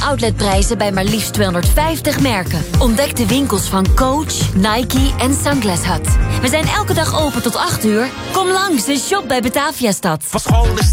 outletprijzen bij maar liefst 250 merken. Ontdek de winkels van Coach, Nike en Sunglass Hut. We zijn elke dag open tot 8 uur. Kom langs en shop bij Bataviastad. Van school is